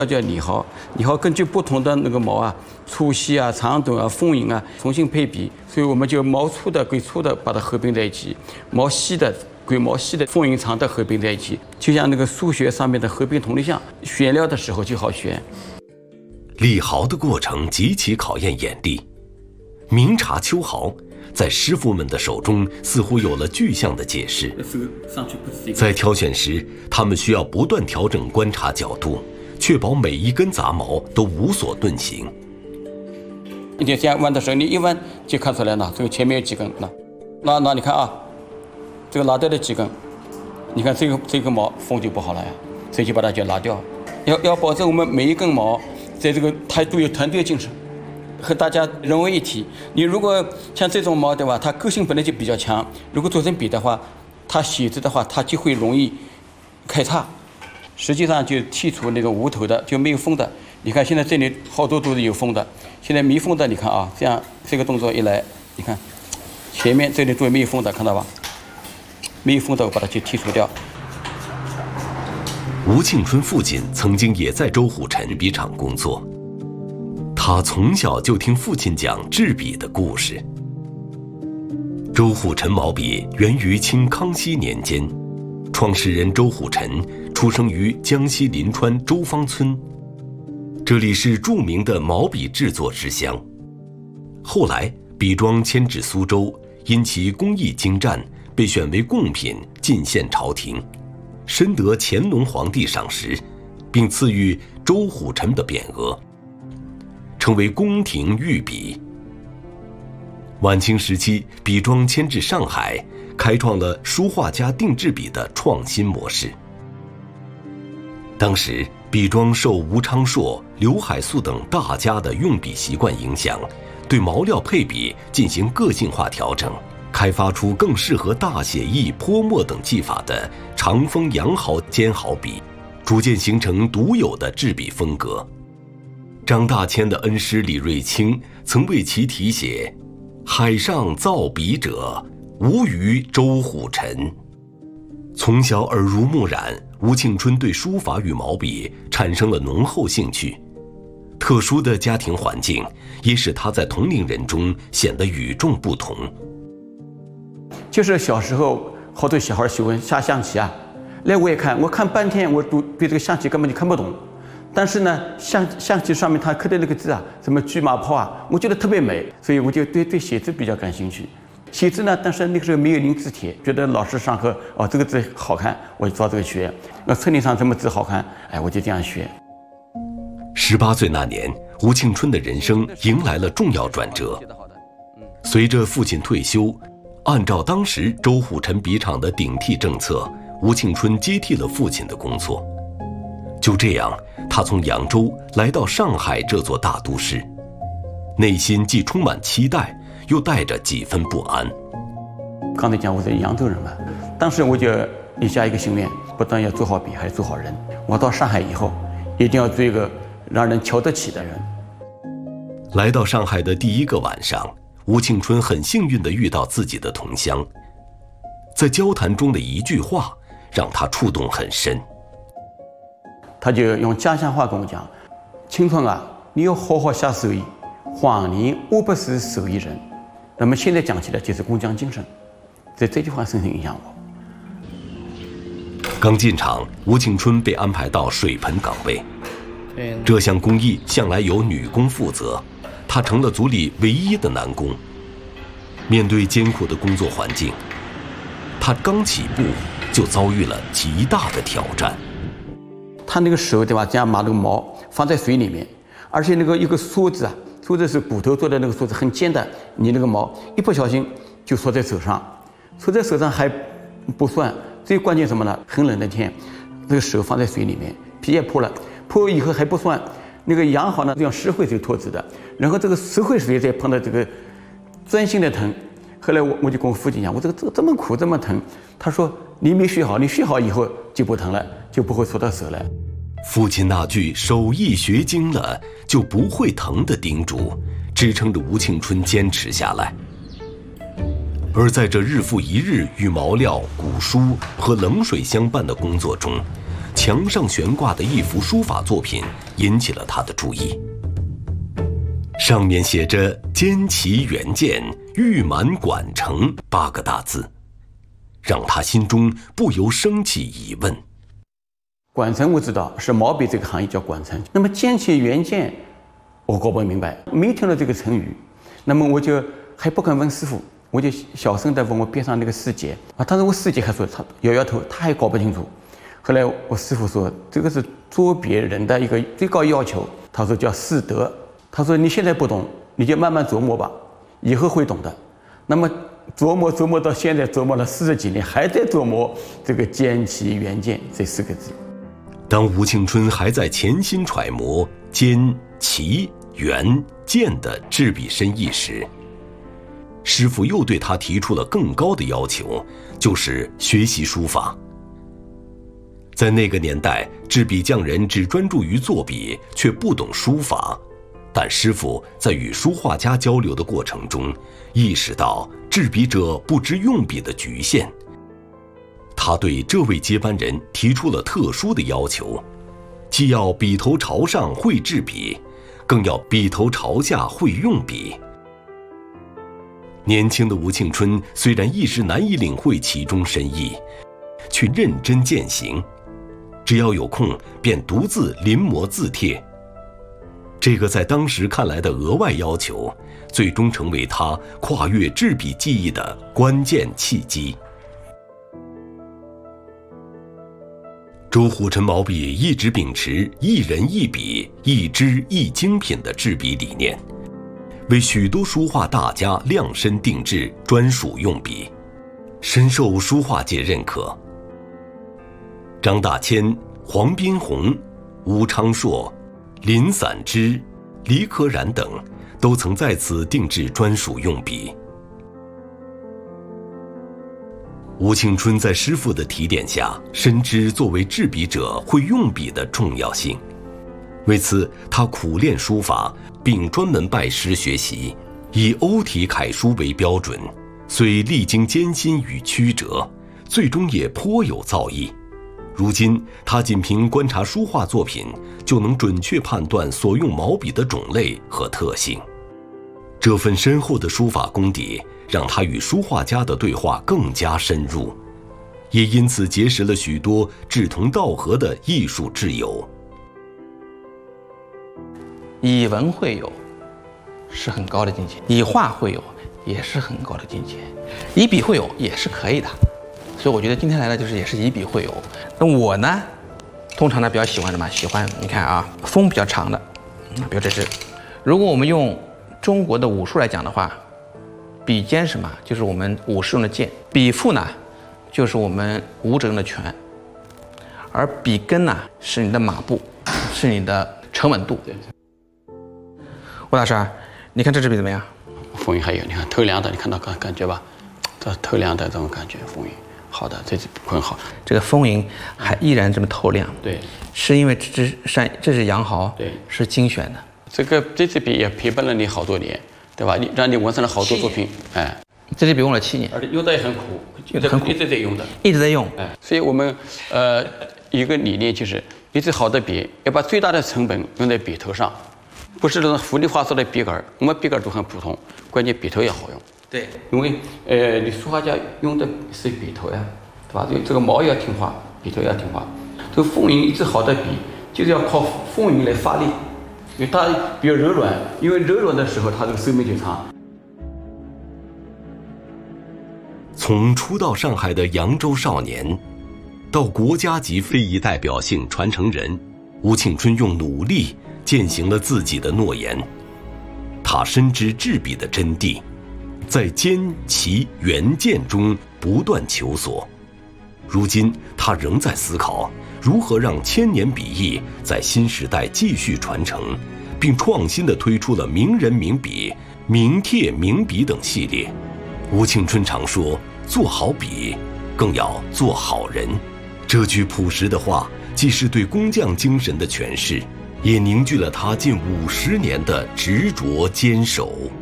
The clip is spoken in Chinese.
叫理毫，理毫根据不同的那个毛啊，粗细啊、长短啊、丰盈啊，重新配比，所以我们就毛粗的归粗的把它合并在一起，毛细的归毛细的，丰盈长的合并在一起，就像那个数学上面的合并同类项，选料的时候就好选。 理毫的过程极其考验眼力，明察秋毫，在师傅们的手中似乎有了具象的解释。在挑选时，他们需要不断调整观察角度，确保每一根杂毛都无所遁形。 你这样弯的时候，你一弯就看出来了，这个前面有几根。那你看啊，这个拿掉了几根，你看这个毛锋就不好了呀，所以就把它就拿掉。要保证我们每一根毛在这个它都有团队精神，和大家融为一体。你如果像这种毛对吧，它个性本来就比较强，如果做成笔的话，它写字的话，它就会容易开叉。实际上就剔除那个无头的，就没有锋的。你看现在这里好多都是有锋的，现在没锋的，你看啊，这样这个动作一来，你看前面这里都没有锋的，看到吧？没有锋的我把它去剔除掉。 吴庆春父亲曾经也在周虎臣笔厂工作，他从小就听父亲讲制笔的故事。周虎臣毛笔源于清康熙年间，创始人周虎臣出生于江西临川周芳村，这里是著名的毛笔制作之乡。后来笔庄迁至苏州，因其工艺精湛，被选为贡品进献朝廷，深得乾隆皇帝赏识，并赐予周虎臣的匾额，称为宫廷御笔。晚清时期，笔庄迁至上海，开创了书画家定制笔的创新模式。当时笔庄受吴昌硕、刘海粟等大家的用笔习惯影响，对毛料配比进行个性化调整，开发出更适合大写意、泼墨等技法的长锋羊毫尖毫笔，逐渐形成独有的制笔风格。张大千的恩师李瑞清曾为其题写海上造笔者，无于周虎臣。从小耳濡目染，吴庆春对书法与毛笔产生了浓厚兴趣。特殊的家庭环境也使他在同龄人中显得与众不同。 就是小时候好多小孩喜欢下象棋啊，来我也看，我看半天，我对这个象棋根本就看不懂。但是呢，象棋上面他刻的那个字啊，什么车马炮啊，我觉得特别美，所以我就对写字比较感兴趣。写字呢，但是那个时候没有临字帖，觉得老师上课哦这个字好看，我就照这个学。那册林上什么字好看，哎，我就这样学。 18岁那年，吴庆春的人生迎来了重要转折。随着父亲退休，按照当时周虎臣笔厂的顶替政策，吴庆春接替了父亲的工作。就这样，他从扬州来到上海这座大都市，内心既充满期待，又带着几分不安。 刚才讲我是扬州人嘛，当时我就立下一个心愿，不但要做好笔，还要做好人。我到上海以后，一定要做一个让人瞧得起的人。 来到上海的第一个晚上，吴庆春很幸运地遇到自己的同乡，在交谈中的一句话让他触动很深。 他就用家乡话跟我讲：“青春啊，你要好好下手艺，黄年我不是手艺人。”那么现在讲起来就是工匠精神，这句话深深影响我。 刚进厂，吴庆春被安排到水盆岗位，这项工艺向来由女工负责，他成了组里唯一的男工。面对艰苦的工作环境，他刚起步就遭遇了极大的挑战。 他那个手对吧，这样把那个毛放在水里面，而且那个一个梭子啊，梭子是骨头做的，那个梭子很尖的，你那个毛一不小心就缩在手上，缩在手上还不算，最关键什么呢？很冷的天，这个手放在水里面，皮也破了，破以后还不算，那个羊毫呢用石灰水脱脂的，然后这个石灰水再碰到这个钻心的疼。后来我就跟我父亲讲，我这么苦这么疼，他说你没学好，你学好以后就不疼了，就不会戳到手了。 父亲那句手艺学精了就不会疼的叮嘱，支撑着吴庆春坚持下来。而在这日复一日与毛料、古书和冷水相伴的工作中， 墙上悬挂的一幅书法作品引起了他的注意。上面写着“坚其原件，玉满馆城”8个大字，让他心中不由升起疑问。 馆城我知道是毛笔这个行业叫馆城，那么坚其原件，我搞不明白，没听到这个成语，那么我就还不敢问师傅，我就小声地问我边上那个师姐啊，当时我师姐还说他摇摇头，他还搞不清楚。后来我师傅说这个是做别人的一个最高要求，他说叫师德，他说你现在不懂，你就慢慢琢磨吧，以后会懂的。那么琢磨到现在，琢磨了40几年，还在琢磨这个坚其原件这4个字。 当吴庆春还在潜心揣摩坚、其、原、件的制笔深意时，师傅又对他提出了更高的要求，就是学习书法。在那个年代，制笔匠人只专注于作笔，却不懂书法。但师傅在与书画家交流的过程中，意识到制笔者不知用笔的局限。他对这位接班人提出了特殊的要求，既要笔头朝上会制笔，更要笔头朝下会用笔。年轻的吴庆春虽然一时难以领会其中深意，却认真践行，只要有空便独自临摹字帖。这个在当时看来的额外要求，最终成为他跨越制笔技艺的关键契机。周虎臣毛笔一直秉持一人一笔、一支一精品的制笔理念，为许多书画大家量身定制专属用笔，深受书画界认可。张大千、黄宾虹、吴昌硕、林散之、黎可染等都曾在此定制专属用笔。吴庆春在师父的提点下，深知作为制笔者会用笔的重要性。为此，他苦练书法，并专门拜师学习，以欧体楷书为标准。虽历经艰辛与曲折，最终也颇有造诣。如今，他仅凭观察书画作品，就能准确判断所用毛笔的种类和特性。这份深厚的书法功底，让他与书画家的对话更加深入，也因此结识了许多志同道合的艺术挚友。 以文会友是很高的境界，以画会友也是很高的境界，以笔会友也是可以的。所以我觉得今天来的就是也是以笔会友。那我呢，通常呢比较喜欢什么？喜欢你看啊，锋比较长的，比如这是。如果我们用中国的武术来讲的话，笔尖是什么？就是我们武士用的剑，笔腹呢，就是我们武者用的拳，而笔根呢，是你的马步，是你的沉稳度。吴老师，你看这支笔怎么样？ 风韵还有，你看透亮的，你看到感觉吧？这透亮的这种感觉，风韵好的，这支很好。 这个风云还依然这么透亮， 对， 是因为这是羊毫， 对， 是精选的。 这支笔也陪伴了你好多年，对吧？让你完成了好多作品，哎。 这支笔用了7年， 而且用的也很苦，一直在用的， 一直在用。 哎，所以我们一个理念就是，一支好的笔要把最大的成本用在笔头上，不是那种糊里花哨的笔杆，我们笔杆都很普通，关键笔头也好用。 对， 因为你书画家用的是笔头呀，对吧？这个毛要听话，笔头要听话。这个风云一支好的笔，就是要靠风云来发力，因为它比较柔软，因为柔软的时候它这个寿命就长。 从初到上海的扬州少年，到国家级非遗代表性传承人，吴庆春用努力践行了自己的诺言。他深知制笔的真谛，在坚、齐、原、件中不断求索。如今，他仍在思考如何让千年笔艺在新时代继续传承，并创新地推出了名人名笔、名帖名笔等系列。吴庆春常说，做好笔，更要做好人。这句朴实的话，既是对工匠精神的诠释，也凝聚了他近50年的执着坚守。